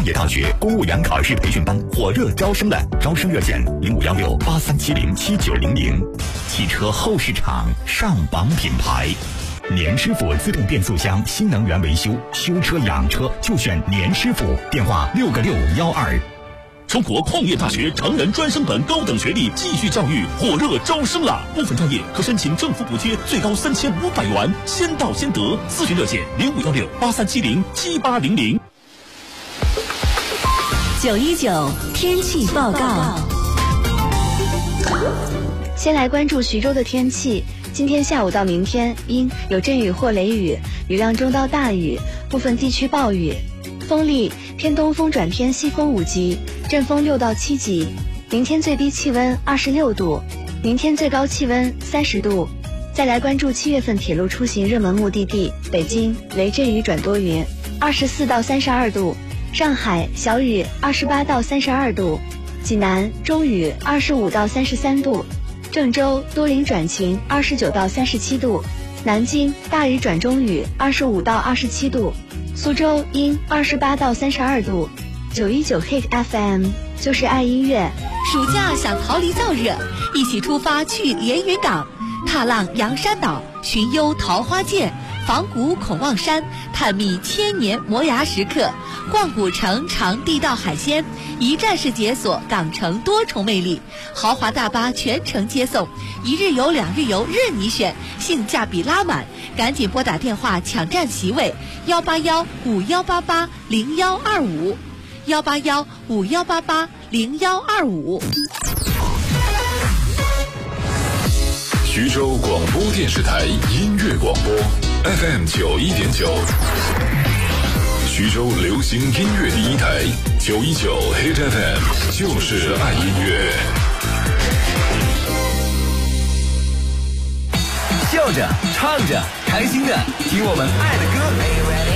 创业大学公务员考试培训班火热招生了，招生热线051683707900。汽车后市场上榜品牌，年师傅自动变速箱新能源维修，修车养车就选年师傅，电话6个612。 中国矿业大学成人专升本高等学历继续教育火热招生了，部分专业可申请政府补贴，最高3500元，先到先得。咨询热线051683707800。 919天气报告。 先来关注徐州的天气。今天下午到明天阴，有阵雨或雷雨，雨量中到大雨，部分地区暴雨。风力偏东风转偏西风5级，阵风6到7级。明天最低气温26度，明天最高气温30度。再来关注7月份铁路出行热门目的地，北京雷阵雨转多云，24到32度；上海小雨28到32度；济南中雨25到33度；郑州多云转晴29到37度；南京大雨转中雨25到27度；苏州阴28到32度。919 Hit FM 就是爱音乐。 暑假想逃离燥热，一起出发去连云港，踏浪洋山岛，寻幽桃花涧，访古孔望山，探秘千年磨牙时刻，逛古城尝地道海鲜，一站式解锁港城多重魅力。豪华大巴全程接送，1日游2日游任你选，性价比拉满，赶紧拨打电话抢占席位18151880125，18151880125。 徐州广播电视台音乐广播 FM 91.9，徐州流行音乐第一台919 Hit FM 就是爱音乐。 笑着唱着开心的听我们爱的歌。